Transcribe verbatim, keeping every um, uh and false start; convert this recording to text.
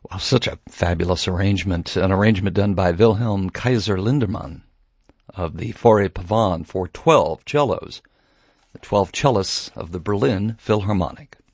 Well, such a fabulous arrangement, an arrangement done by Wilhelm Kaiser Lindemann of the Forêt Pavane for twelve cellos, the twelve cellists of the Berlin Philharmonic.